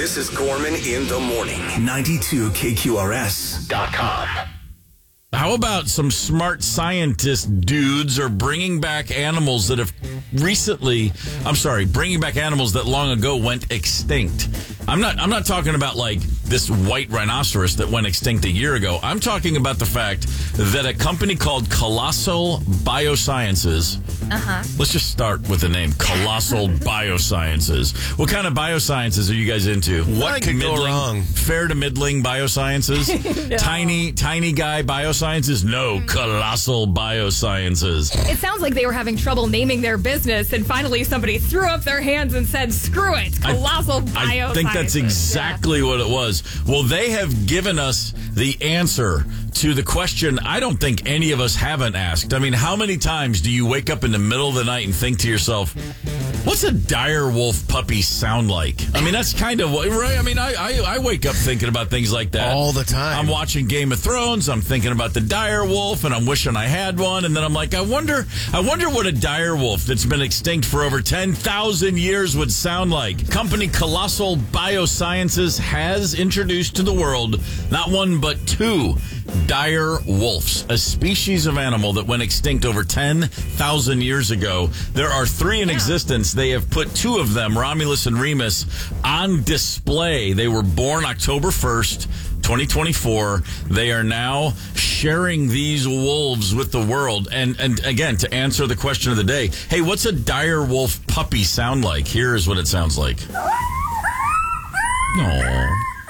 This is Gorman in the Morning. 92KQRS.com. How about some smart scientist dudes are bringing back animals that have bringing back animals that long ago went extinct. I'm not talking about like this white rhinoceros that went extinct a year ago. I'm talking about the fact that a company called Colossal Biosciences. Let's just start with the name Colossal Biosciences. What kind of biosciences are you guys into? What could go wrong? Fair to middling biosciences? No. Tiny guy biosciences? No, Colossal Biosciences. It sounds like they were having trouble naming their business, and finally somebody threw up their hands and said, screw it, Colossal Biosciences. I think that's exactly what it was. Well, they have given us the answer to the question I don't think any of us haven't asked. I mean, how many times do you wake up in the middle of the night and think to yourself, what's a dire wolf puppy sound like? I mean, that's kind of what, right? I mean, I wake up thinking about things like that. All the time. I'm watching Game of Thrones. I'm thinking about the dire wolf, and I'm wishing I had one. And then I'm like, I wonder what a dire wolf that's been extinct for over 10,000 years would sound like. Company Colossal Biosciences has introduced to the world not one but two dire wolves, a species of animal that went extinct over 10,000 years ago. There are three in existence. They have put two of them, Romulus and Remus, on display. They were born October 1st, 2024. They are now sharing these wolves with the world. And again, to answer the question of the day, hey, what's a dire wolf puppy sound like? Here is what it sounds like. Aww.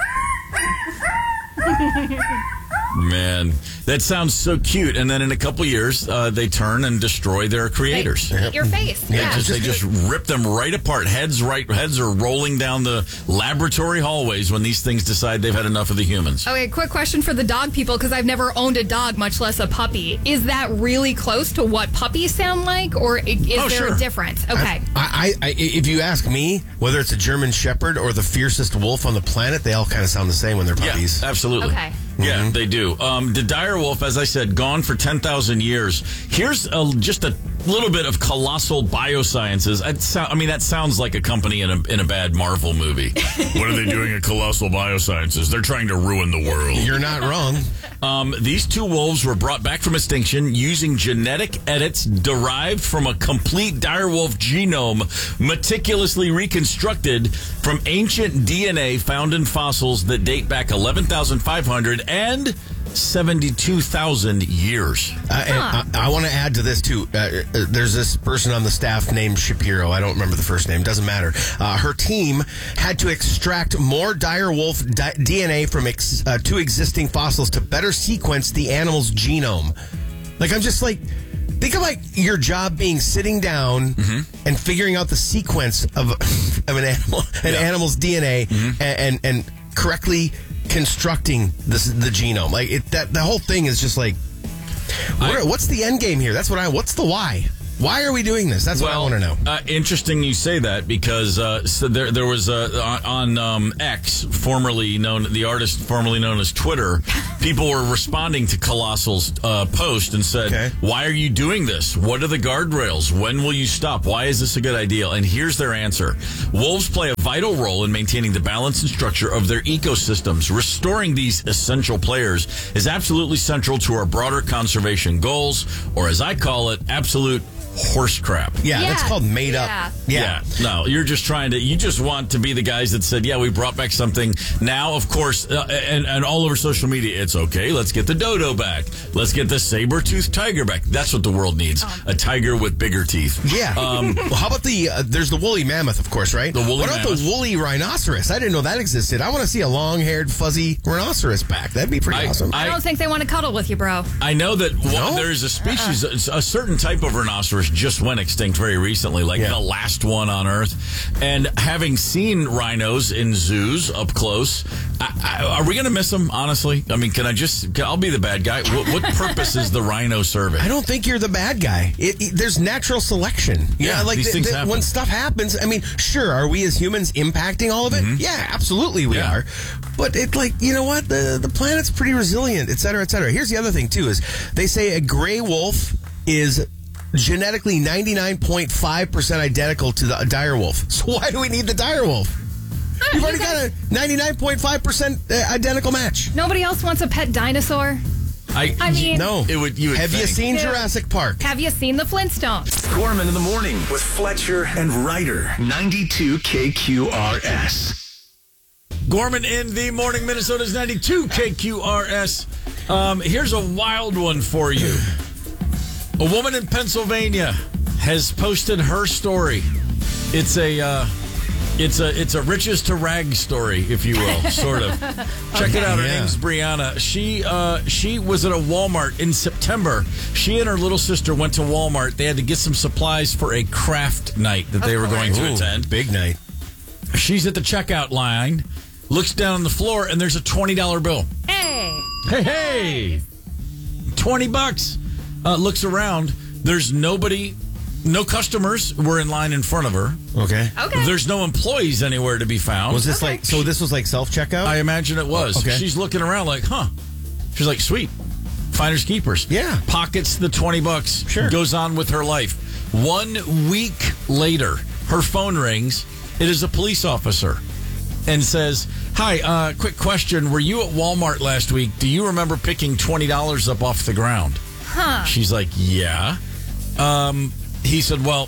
Man, that sounds so cute. And then in a couple years, they turn and destroy their creators. Your face. Yeah. They just rip them right apart. Heads are rolling down the laboratory hallways when these things decide they've had enough of the humans. Okay, quick question for the dog people, because I've never owned a dog, much less a puppy. Is that really close to what puppies sound like, or is there a difference? Okay. If you ask me, whether it's a German Shepherd or the fiercest wolf on the planet, they all kind of sound the same when they're puppies. Yeah, absolutely. Okay. Yeah, they do. The dire wolf, as I said, gone for 10,000 years. Here's just a little bit of Colossal Biosciences. That sounds like a company in a bad Marvel movie. What are they doing at Colossal Biosciences? They're trying to ruin the world. You're not wrong. These two wolves were brought back from extinction using genetic edits derived from a complete dire wolf genome, meticulously reconstructed from ancient DNA found in fossils that date back 11,500 and 72,000 years. And I want to add to this, too. There's this person on the staff named Shapiro. I don't remember the first name. Doesn't matter. Her team had to extract more dire wolf DNA from two existing fossils to better sequence the animal's genome. Like, I'm just like... Think of like your job being sitting down and figuring out the sequence of an animal's DNA and correctly constructing the genome. Like the whole thing is just like, what's the end game here? What's the why? Why are we doing this? That's what I want to know. Interesting you say that, because so there was on X, formerly known, the artist formerly known as Twitter, people were responding to Colossal's post and said, why are you doing this? What are the guardrails? When will you stop? Why is this a good idea? And here's their answer. Wolves play a vital role in maintaining the balance and structure of their ecosystems. Restoring these essential players is absolutely central to our broader conservation goals, or as I call it, absolute horse crap. Yeah, that's called made up. Yeah. No, you just want to be the guys that said, we brought back something. Now, of course, and all over social media, it's okay. Let's get the dodo back. Let's get the saber-toothed tiger back. That's what the world needs. A tiger with bigger teeth. Yeah. Well, how about there's the woolly mammoth, of course, right? What about the woolly rhinoceros? I didn't know that existed. I want to see a long-haired, fuzzy rhinoceros back. That'd be pretty awesome. I don't think they want to cuddle with you, bro. I know that there's a species, a certain type of rhinoceros just went extinct very recently, the last one on Earth. And having seen rhinos in zoos up close, are we going to miss them, honestly? I mean, I'll be the bad guy. What purpose is the rhino serving? I don't think you're the bad guy. There's natural selection. These things happen. When stuff happens, I mean, sure, are we as humans impacting all of it? Yeah, absolutely we are. But you know what? The planet's pretty resilient, et cetera, et cetera. Here's the other thing, too, is they say a gray wolf is genetically 99.5% identical to the dire wolf. So why do we need the dire wolf? You've already got a 99.5% identical match. Nobody else wants a pet dinosaur? I mean, no. Have you seen Jurassic Park? Have you seen the Flintstones? Gorman in the morning with Fletcher and Ryder. 92 KQRS. Gorman in the morning, Minnesota's 92 KQRS. Here's a wild one for you. A woman in Pennsylvania has posted her story. It's a riches to rags story, if you will, sort of. Check it out. Her name's Brianna. She was at a Walmart in September. She and her little sister went to Walmart. They had to get some supplies for a craft night that they were going to attend. Big night. She's at the checkout line, looks down on the floor, and there's a $20 bill. Hey! $20. Looks around. There's nobody. No customers were in line in front of her. Okay. There's no employees anywhere to be found. Was this this was like self-checkout? I imagine it was. Okay. She's looking around like, huh. She's like, sweet. Finders keepers. Yeah. Pockets the $20. Sure. Goes on with her life. 1 week later, her phone rings. It is a police officer and says, hi, quick question. Were you at Walmart last week? Do you remember picking $20 up off the ground? Huh. She's like, yeah. He said, well,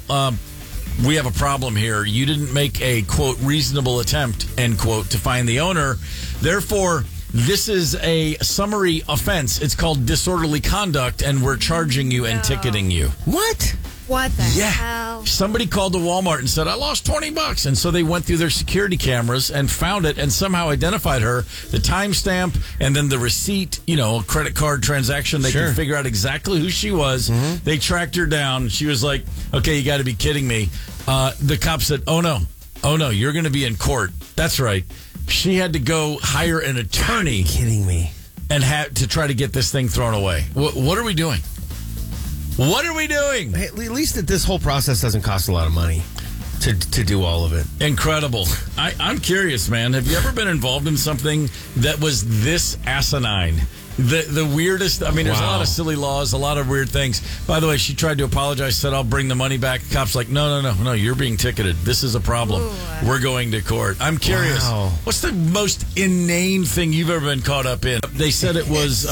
we have a problem here. You didn't make a, quote, reasonable attempt, end quote, to find the owner. Therefore, this is a summary offense. It's called disorderly conduct, and we're charging you and ticketing you. What? What the hell? Somebody called the Walmart and said, I lost $20. And so they went through their security cameras and found it and somehow identified her, the timestamp, and then the receipt, a credit card transaction. They could figure out exactly who she was. Mm-hmm. They tracked her down. She was like, okay, you got to be kidding me. The cop said, oh, no, you're going to be in court. That's right. She had to go hire an attorney. Kidding me. And had to try to get this thing thrown away. What are we doing? What are we doing? At least that this whole process doesn't cost a lot of money to do all of it. Incredible. I'm curious, man. Have you ever been involved in something that was this asinine? The weirdest. I mean, there's a lot of silly laws, a lot of weird things. By the way, she tried to apologize, said, I'll bring the money back. The cop's like, no, you're being ticketed. This is a problem. Ooh. We're going to court. I'm curious. Wow. What's the most inane thing you've ever been caught up in? They said it was...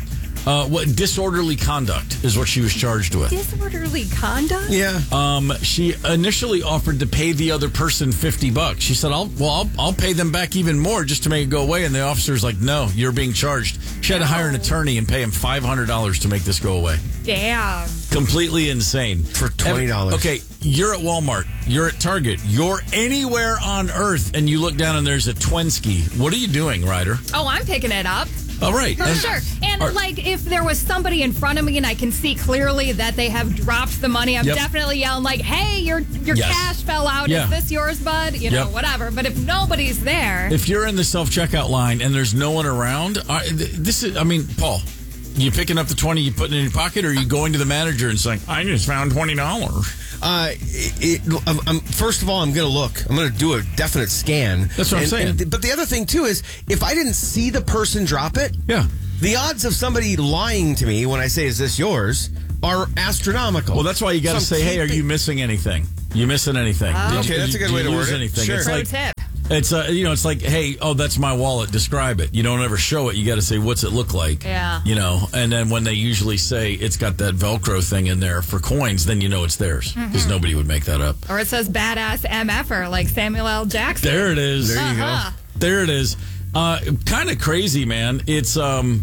disorderly conduct is what she was charged with. Disorderly conduct? Yeah. She initially offered to pay the other person $50. She said, I'll pay them back even more just to make it go away. And the officer's like, no, you're being charged. She had to hire an attorney and pay him $500 to make this go away. Damn. Completely insane. For $20. Okay, you're at Walmart. You're at Target. You're anywhere on earth, and you look down and there's a Twinski. What are you doing, Ryder? Oh, I'm picking it up. Oh, right. For sure. And, if there was somebody in front of me and I can see clearly that they have dropped the money, I'm definitely yelling, like, hey, your cash fell out. Yeah. Is this yours, bud? Whatever. But if nobody's there. If you're in the self-checkout line and there's no one around, Paul, you picking up the 20, you putting it in your pocket, or are you going to the manager and saying, I just found $20? First of all, I'm going to look. I'm going to do a definite scan. That's what I'm saying. But the other thing, too, is if I didn't see the person drop it, the odds of somebody lying to me when I say, is this yours, are astronomical. Well, that's why you got to say, hey, are you missing anything? You missing anything? Okay, that's a good way to word it. Anything? Sure. Pro tip. It's it's like, hey, that's my wallet. Describe it. You don't ever show it. You got to say, what's it look like? Yeah. And then when they usually say it's got that Velcro thing in there for coins, then you know it's theirs because nobody would make that up. Or it says badass MFer like Samuel L. Jackson. There it is. There you go. There it is. Kind of crazy, man. It's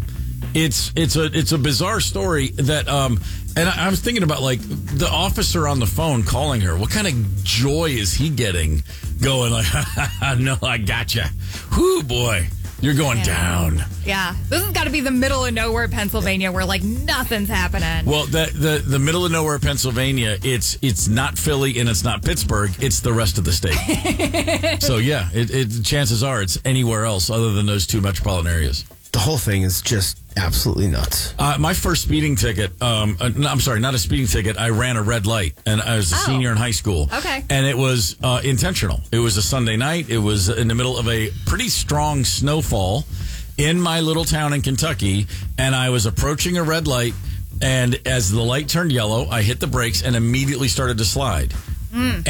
a bizarre story that and I was thinking about like the officer on the phone calling her. What kind of joy is he getting? Going like, no, I gotcha. Whoo, boy, you're going down. Yeah, this has got to be the middle of nowhere, Pennsylvania, where like nothing's happening. Well, the middle of nowhere, Pennsylvania, it's not Philly and it's not Pittsburgh. It's the rest of the state. So yeah, chances are it's anywhere else other than those two metropolitan areas. The whole thing is just absolutely nuts. My first speeding ticket, I'm sorry, not a speeding ticket. I ran a red light, and I was a senior in high school. Okay. And it was intentional. It was a Sunday night. It was in the middle of a pretty strong snowfall in my little town in Kentucky, and I was approaching a red light, and as the light turned yellow, I hit the brakes and immediately started to slide. And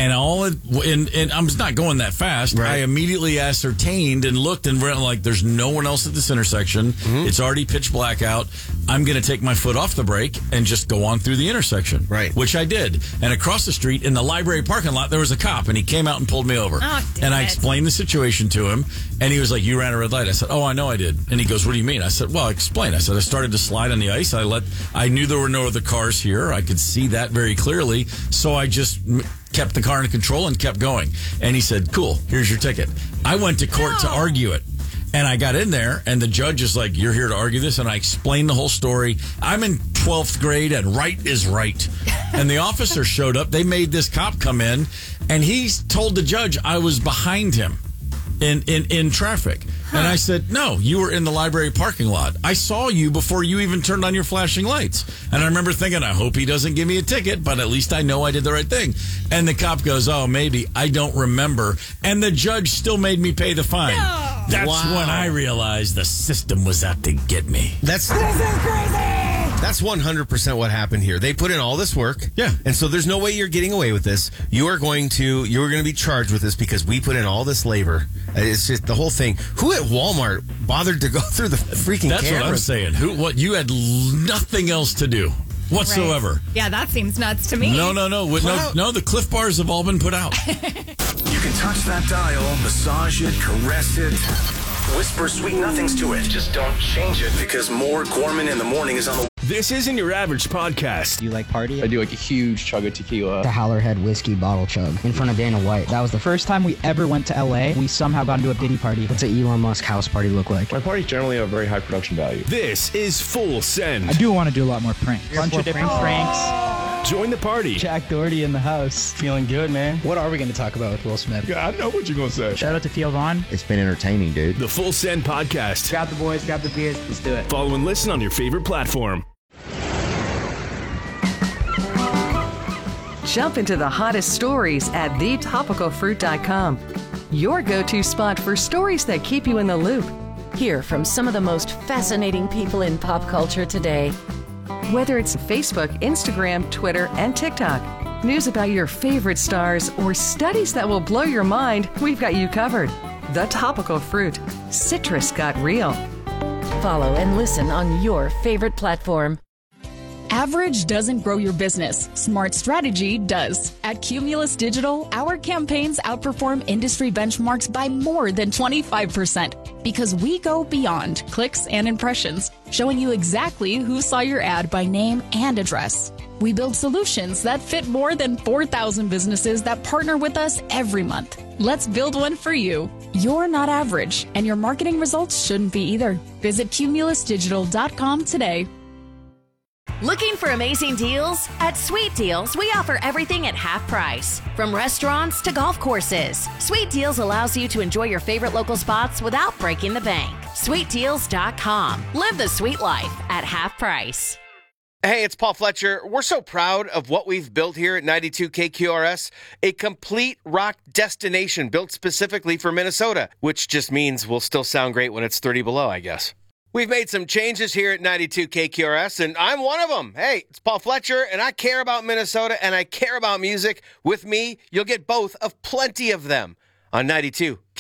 and I'm not going that fast. Right. I immediately ascertained and looked and we're like, there's no one else at this intersection. It's already pitch black out. I'm going to take my foot off the brake and just go on through the intersection. Right. Which I did. And across the street in the library parking lot, there was a cop and he came out and pulled me over. And I explained the situation to him and he was like, you ran a red light. I said, oh, I know I did. And he goes, what do you mean? I said, well, explain. I said, I started to slide on the ice. I knew there were no other cars here. I could see that very clearly. So I just kept the car under control and kept going. And he said, cool, here's your ticket. I went to court to argue it. And I got in there, and the judge is like, you're here to argue this? And I explained the whole story. I'm in 12th grade, and right is right. And the officer showed up. They made this cop come in, and he told the judge I was behind him in traffic. And I said, no, you were in the library parking lot. I saw you before you even turned on your flashing lights. And I remember thinking, I hope he doesn't give me a ticket, but at least I know I did the right thing. And the cop goes, oh, maybe. I don't remember. And the judge still made me pay the fine. No. That's when I realized the system was out to get me. This is crazy! That's 100% what happened here. They put in all this work. Yeah. And so there's no way you're getting away with this. You're going to be charged with this because we put in all this labor. It's just the whole thing. Who at Walmart bothered to go through the freaking cameras? That's what I'm saying. You had nothing else to do whatsoever. Right. Yeah, that seems nuts to me. No. The Cliff Bars have all been put out. You can touch that dial, massage it, caress it, whisper sweet nothings to it. Just don't change it because more Gorman in the Morning is on the... This isn't your average podcast. Do you like party? I do like a huge chug of tequila. The Howlerhead whiskey bottle chug in front of Dana White. That was the first time we ever went to LA. We somehow got into a Diddy party. What's an Elon Musk house party look like? My parties generally have very high production value. This is Full Send. I do want to do a lot more pranks. A bunch of different pranks. Join the party. Jack Doherty in the house. Feeling good, man. What are we going to talk about with Will Smith? Yeah, I know what you're going to say. Shout out to Theo Vaughn. It's been entertaining, dude. The Full Send podcast. Grab the boys, grab the beers. Let's do it. Follow and listen on your favorite platform. Jump into the hottest stories at thetopicalfruit.com. Your go-to spot for stories that keep you in the loop. Hear from some of the most fascinating people in pop culture today. Whether it's Facebook, Instagram, Twitter, and TikTok, news about your favorite stars, or studies that will blow your mind, we've got you covered. The Topical Fruit. Citrus got real. Follow and listen on your favorite platform. Average doesn't grow your business. Smart strategy does. At Cumulus Digital, our campaigns outperform industry benchmarks by more than 25% because we go beyond clicks and impressions, showing you exactly who saw your ad by name and address. We build solutions that fit more than 4,000 businesses that partner with us every month. Let's build one for you. You're not average, and your marketing results shouldn't be either. Visit cumulusdigital.com today. Looking for amazing deals? At Sweet Deals, we offer everything at half price. From restaurants to golf courses, Sweet Deals allows you to enjoy your favorite local spots without breaking the bank. SweetDeals.com. Live the sweet life at half price. Hey, it's Paul Fletcher. We're so proud of what we've built here at 92 KQRS, a complete rock destination built specifically for Minnesota, which just means we'll still sound great when it's 30 below, I guess. We've made some changes here at 92 KQRS, and I'm one of them. Hey, it's Paul Fletcher, and I care about Minnesota, and I care about music. With me, you'll get both of plenty of them on 92